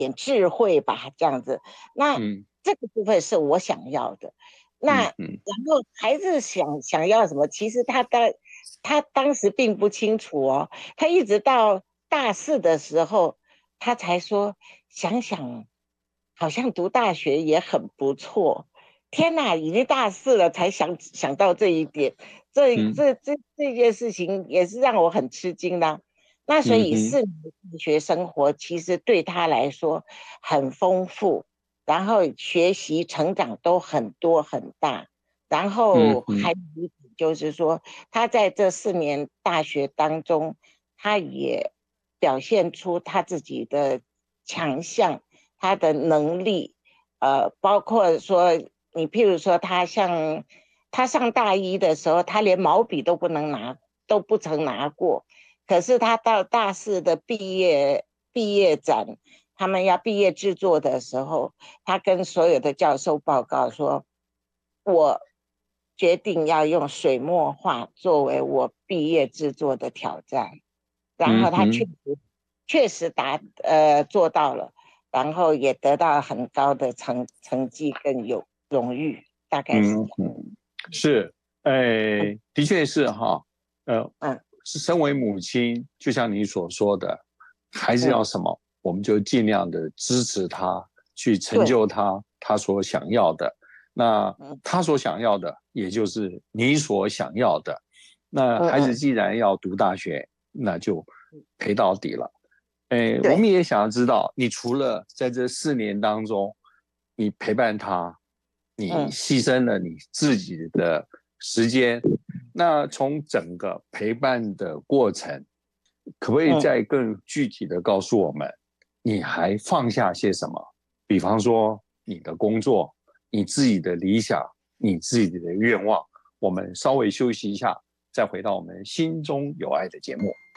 点智慧吧，这样子。那这个部分是我想要的。那然后孩子想要什么，其实他当时并不清楚哦，他一直到大四的时候，他才说想想，好像读大学也很不错。天哪，已经大四了才想到这一点，这件事情也是让我很吃惊的。那所以4年大学生活其实对他来说很丰富，然后学习成长都很多很大，然后还有就是说他在这4年大学当中，他也表现出他自己的强项，他的能力，包括说你譬如说他上大一的时候，他连毛笔都不曾拿过。可是他到大四的毕业展，他们要毕业制作的时候，他跟所有的教授报告说，我决定要用水墨画作为我毕业制作的挑战。然后他确实做到了，然后也得到很高的成绩跟荣誉，大概是这样。 是，的确是哈，是身为母亲，就像你所说的，孩子要什么，我们就尽量的支持他，去成就他所想要的。那他所想要的，也就是你所想要的。那孩子既然要读大学，那就陪到底了。我们也想要知道，你除了在这4年当中，你陪伴他，你牺牲了你自己的时间，那从整个陪伴的过程，可不可以再更具体的告诉我们，你还放下些什么？比方说你的工作，你自己的理想，你自己的愿望。我们稍微休息一下，再回到我们心中有爱的节目。